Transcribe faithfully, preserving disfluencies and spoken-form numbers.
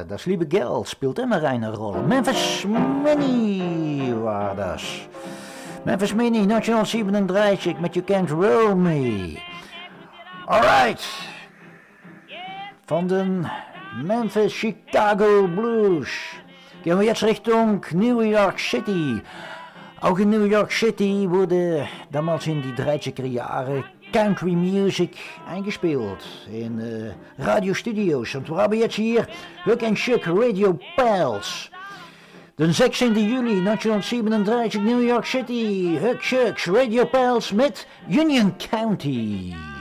das liebe Geld spielt immer eine Rolle. Memphis Mini war das. Memphis Mini neunzehnhundertsiebenunddreißig mit You Can't Roll Me. Alright. Von den Memphis Chicago Blues gehen wir jetzt Richtung New York City. Auch in New York City wurde damals in die dreißiger Jahre Country Music eingespielt in äh, Radiostudios. Und wir haben jetzt hier Huck and Chuck Radio Pals. Den sechzehnten Juli neunzehnhundertsiebenunddreißig New York City. Huck Chuck's Radio Pals mit Union County.